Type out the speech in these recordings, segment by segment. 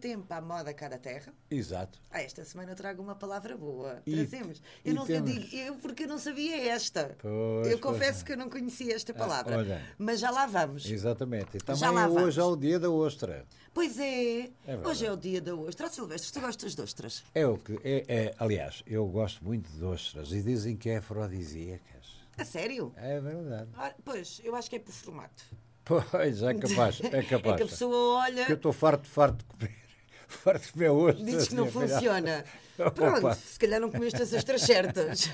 passatempo à moda cá da terra. Exato. Esta semana eu trago uma palavra boa. E- Trazemos. e Eu temos- digo porque eu não sabia esta. Pois, eu pois confesso não. que eu não conhecia esta palavra. olha. Mas já lá vamos. Exatamente. E Já também lá hoje é vamos. o dia da ostra. Pois é. verdade. Hoje é o dia da ostra. Silvestre, tu gostas de ostras? É o que aliás, eu gosto muito de ostras e dizem que é afrodisíacas. A sério? É verdade. Pois, eu acho que é por formato. Pois, é capaz. É que a pessoa olha... Que eu estou farto de comer. Farto de comer ostras. Dizes que não afinal. funciona. Opa. Pronto, se calhar não comeste as ostras certas.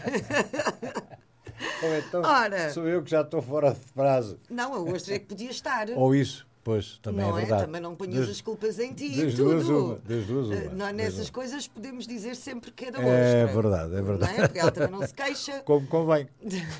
Ou então, Ora. sou eu que já estou fora de prazo. Não, a ostra é que podia estar. Ou isso, pois, também Não é verdade. Também não ponhas as culpas em ti das e tudo. das duas uma. Nós Das nessas duas. coisas podemos dizer sempre que é da ostra. É verdade, é verdade. Não é? Porque ela também não se queixa. Como convém.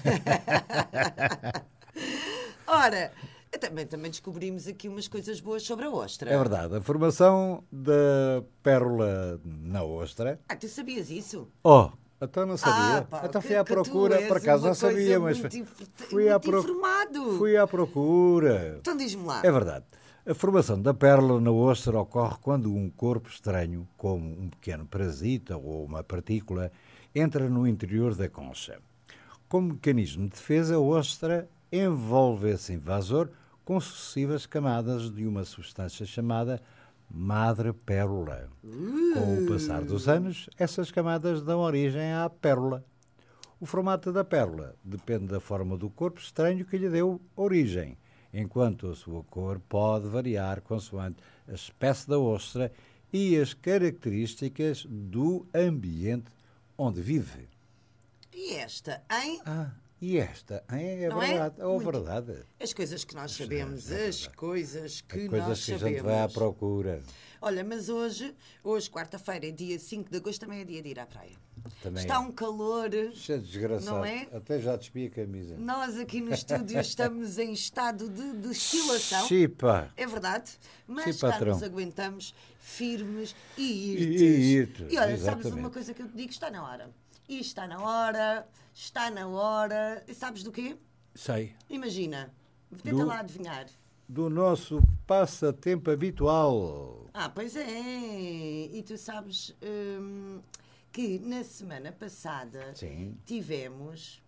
Ora, também descobrimos aqui umas coisas boas sobre a ostra. É verdade. A formação da pérola na ostra. Tu sabias isso? Oh, então não sabia. pá, Então fui que à tu procura, és por acaso uma não sabia, coisa mas muito fui à informado. Fui à procura. Então diz-me lá. É verdade. A formação da pérola na ostra ocorre quando um corpo estranho, como um pequeno parasita ou uma partícula, entra no interior da concha. Como mecanismo de defesa, a ostra envolve esse invasor com sucessivas camadas de uma substância chamada madrepérola. Com o passar dos anos, essas camadas dão origem à pérola. O formato da pérola depende da forma do corpo estranho que lhe deu origem, enquanto a sua cor pode variar consoante a espécie da ostra e as características do ambiente onde vive. E esta, hein? E esta, é Não é? verdade, é Muito. verdade. As coisas que nós sabemos, é as coisas que Coisas nós que a sabemos. gente vai à procura. Olha, mas hoje quarta-feira, dia 5 de agosto, também é dia de ir à praia. Também Está é. um calor. Cheio de desgraçado. Não é? Até já despi a camisa. Nós aqui no estúdio estamos em estado de destilação. Chipa. É verdade, mas Sim, cá patrão. nos aguentamos firmes e E irtes. irtes, E olha, sabes exatamente. uma coisa que eu te digo? Está na hora. E está na hora, está na hora. E sabes do quê? Sei. Imagina, tenta Do- lá adivinhar. Do nosso passatempo habitual. Pois é. E tu sabes que na semana passada Sim. tivemos,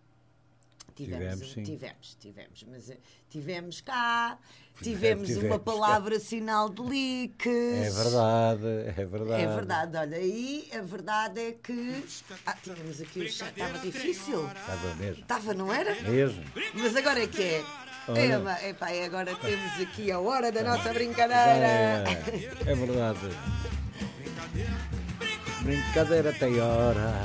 Sim. mas tivemos cá, tivemos uma cá. palavra sinal de leaks. É verdade, é verdade. É verdade, olha, aí a verdade é que tínhamos aqui o chat, estava difícil. Estava mesmo. Estava, não era? Mesmo. Mas agora é que é. Olha. E agora temos aqui a hora da nossa brincadeira. É verdade. Brincadeira tem hora.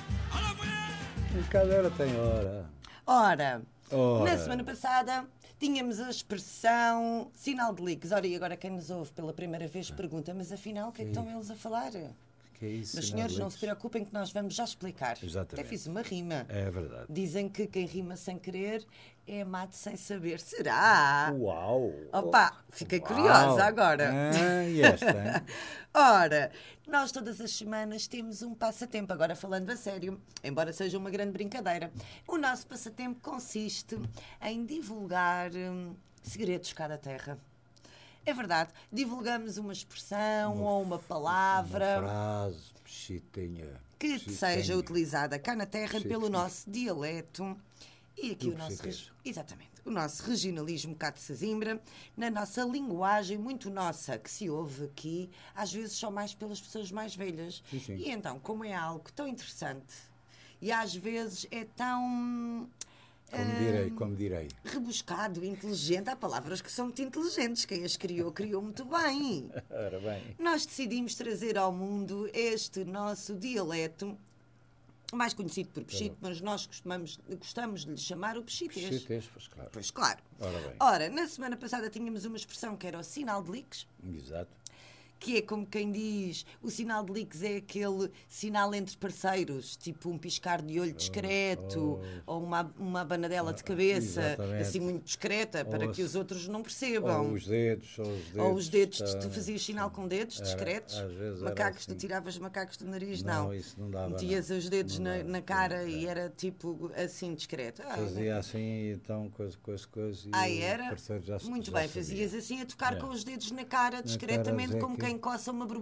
Brincadeira tem hora. Ora, Ora. na semana passada tínhamos a expressão sinal de leaks. Ora, e agora quem nos ouve pela primeira vez pergunta, mas afinal o que é que estão eles a falar? Que é isso? Mas sinal senhores, de não se leaks? preocupem que nós vamos já explicar. Exatamente. Até fiz uma rima. É verdade. Dizem que quem rima sem querer é amado sem saber. Será? Uau! Opa, fiquei Uau. curiosa agora. E esta, hein? Ora, nós todas as semanas temos um passatempo, agora falando a sério, embora seja uma grande brincadeira. O nosso passatempo consiste em divulgar segredos cá da terra. É verdade, divulgamos uma expressão ou uma palavra Uma frase, pchitinha. que seja utilizada cá na terra Sim, pelo sim. nosso dialeto e aqui Do o nosso português. exatamente, o nosso regionalismo cá de Sesimbra, na nossa linguagem muito nossa, que se ouve aqui, às vezes só mais pelas pessoas mais velhas. Sim, sim. E então, como é algo tão interessante e às vezes é tão Como direi. rebuscado, inteligente, há palavras que são muito inteligentes, quem as criou, criou muito bem. Ora bem. Nós decidimos trazer ao mundo este nosso dialeto, mais conhecido por pechito, mas nós gostamos de lhe chamar o pechitês. Pchitês, pois claro. Pois claro. Ora bem. Ora, na semana passada tínhamos uma expressão que era o sinal de leaks, Exato. que é como quem diz, o sinal de leaks é aquele sinal entre parceiros, tipo um piscar de olho discreto, ou uma abanadela de cabeça, exatamente. assim muito discreta, para que os outros não percebam. Ou os dedos. Ou os dedos, tá, tu fazias sinal com dedos discretos? às vezes era Macacos, assim. tu tiravas macacos do nariz? Não, Não. isso não dava, Metias não. os dedos Não dava, na cara e era tipo assim discreto. Fazia assim, então, coisa. E Era? o parceiro já Muito já bem, sabia. fazias assim a tocar É. com os dedos na cara cara, discretamente, Zé, como que- quem coça uma